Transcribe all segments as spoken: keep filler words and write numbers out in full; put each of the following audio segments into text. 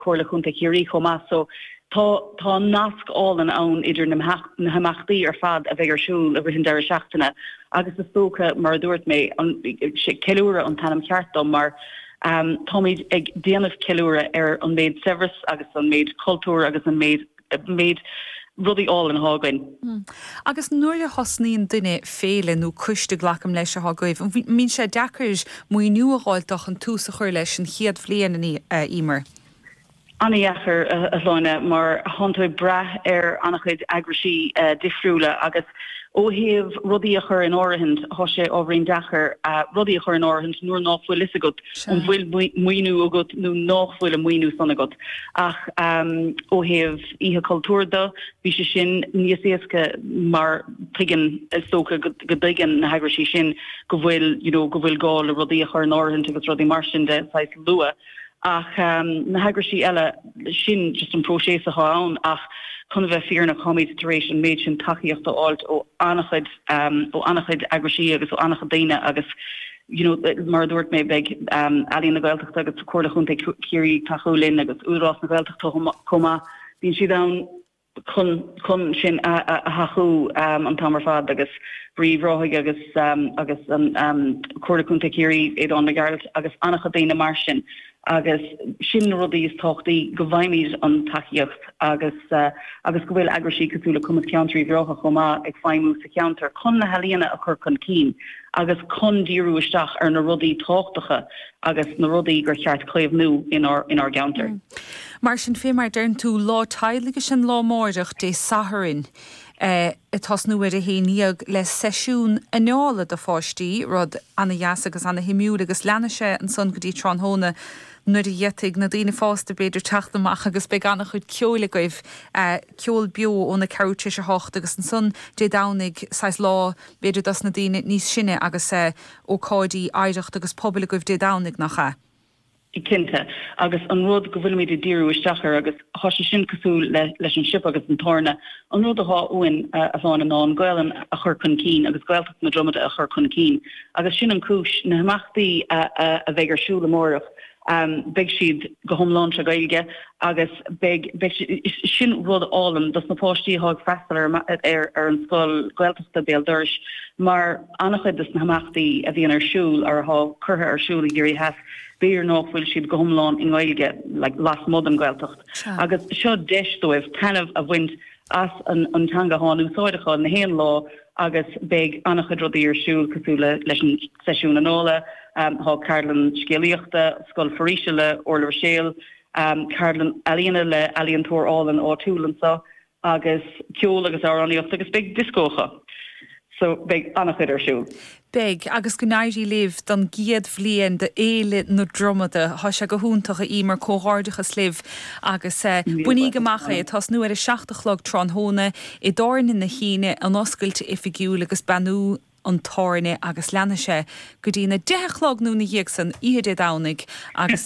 cuala chunta chéirí chomá so Tá tá nasc all an own idir na hamachtaí ar fad a bheith arsúl a bhíonn deir seachtainna agus is tócha mar dúirt mé an ceúra an tanam ceartdom mar um, tá méid ag déanamh ceúra ar an méid severus agus an méid cultúr agus an méid méid rudí all an hágain. Mm. Agus nuair a hosnaíon duine féile nó cuiste ghlacham leis a hágaibh, mín sé deacair muo nuaáilteach an tús a chuir leis an chiad bhliain uh, ímar. Annaheachar a láine mar hantu brath ar annachchuid agrasí uh, difriúla agus óhéamh rudí a chur in áirithint há sé ábhríon dachar uh, rudí a chur in áirithint nuair náfuil is agat an bhfuil muoinú agat nó náfuil a muoinú san agat ach um, óhéamh ihe cultúrda bhí sé sin níos éasca mar tuigeann is tócha go dtuigeann na agrasí sin go bhfuil you know, go bhfuil gáil a rudí a chur in áirithint agus rudí mar sin de sais lua ach um, na hagrasí eile sin just an próséis a háán ach chun bheith fear na comid iteration méid sin takeíocht a áilt ó annachid um, ó annachid agrasí agus ó annachid daine agus you know, mar dúirt mé beag um, alíon na gailteachta agus cuarla chunta cíirí tachoulinn agus úrás na gailteachta comá bhíonn siad ann chun chun sin a, a, a hachu um, an tamar fad agus bríomhráthig agus um, agus an um, cuarla chunta cíirí éad an na gailt agus annachid daine mar sin agus sin rudí is tochtaí go bhaimid an takeíocht agus uh, agus go bhfuil agrasí cosúla cumas ceantarí bhreacha chomá ag feimú sa ceantar chun na helíonna a chur chun cín agus chun díú isteach ar na rudaí táchtacha agus na rudaí gur cheart cléimh nu in our in our ceantar. Mm. Mar sin fé mar dearn tú lá tailige sin lá móideach dé saharin. Uh, Itas nuair a héíag le seisiún anála de fáistí rud anna jaas agus anna himimiú agus lenaise an son go dtí tránhóna nuair a dhétig na dtíine fásta beidir teachtamach agus be ganna chud ceola goibh uh, ceol bio óna ceirte se hocht agus an son dé dánig sais lá beidir das na dtíine níos sinne agus uh, ó cáidí aireacht agus pobl goibh dé dánig nach cha. I cinnte agus an rud go bhfuil méid díú isteachar agus thoise sin cosú le, leis an sip agus an tórna an rud a há uin uh, a bháin an an gailan a chur chun cín agus gailteach na dromada a chur chun cín agus sin an cúis na hamachtaí a, a, a bheith arsúla mórach um, beag siad go thomláin se gaige agus beag, beag sin rud álam dus na páistí thug freistal ar, ar, ar an scoil gailteachta béal dúirs mar annachchuid dus na hamachtaí a bhíon arsúl ar há curtha arsúla géirí heas Beir nachfuil siad go thomláin in Gaeilge like las mod an gailteacht. Agus seo deisdóibh tanmh a bhaint as an antanga háin úsáidecha na héan lá agus beag annachchuid rudaí arsúl cosúla leis an seisiún anála um, há Carlan scéalaíochta, scoil faríise le Orla Rochelle, um, Carlan alíonna le alíon tóir álan áitiúlansa agus ceol agus áráníocht agus beag discócha. So beag annachchuid arsúl. Beg agus go náirí libh don giad bhliain de éile nó dromada há se go húntacha ímar cóháirdeachas libh agus uh, buí gomacha tas nu ar a seachtachlog tránhóna i dáirna na híine an oscailte ifigiúil agus banú an tárne agus lenaise go dtína delog nó na dhéagsan iad é dánig agus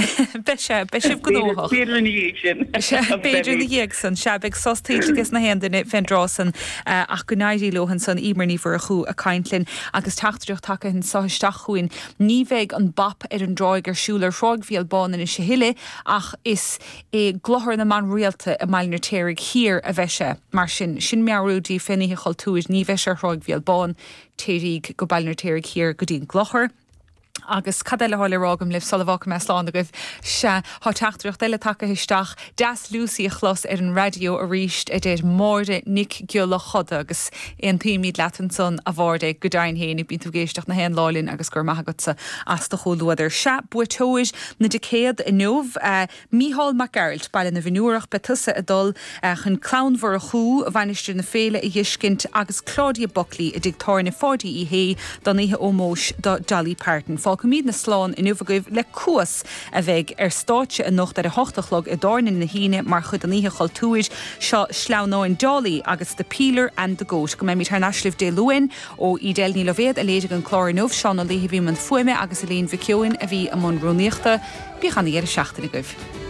beise beisih godóach. Beidir na dhéagsan. Beidir na dhéagsan sebeh sostígus na hendaine fendrásan ach go náirí lohan san ímarní for a chu a caiintlinn agus teachtarach take hin sáisteachchuin ní bheith an bap ar an dráig ar siúlar frághíal bán in se hiile ach is é glohar na man rialta a meilnar téirigh hir a bheise mar sin sin mearúdí finnithe choultúis ní bheise frághíal bán téirig go bailnar téirigh hir go dtíon glochar. Agus cadile háile rágam libh salahhacha me sláán agah se há teachtarach deile take isteach deas Lucy a chlos ar an radio a ríist a déir mórde nic geola choda agus an tíimiid letan son a bhórde go dain héanana bín tú géisteach na hen lálinn agus gur maithagad as do choúidir se butóis na decéad i nómh uh, Mícheál Mac Gerald bailile na bhínúireach betusa a dul uh, chun clánmhar a chuú a bhainisteir na féile i dhiiscint agus Claudia Buckley i dictáir na fádaí i hé don ihe ómós do Dolly Parton. Fá go míad na sláán in ufagoibh le cuas a bheith ar stáitse a nocht ar a hochtachlog i dáirnin na híine mar chud an ihe choultúis seo sleanáin Dolly agus the Peeler and the Goat go mé mit tar naslih dé luin ó idéil ní levéad a léidir an chláirnóh seán a léhí bhí man fuime agus a líon bhiciúin a bhí am món rúníochta bí chaní ar a seachtainna goibh.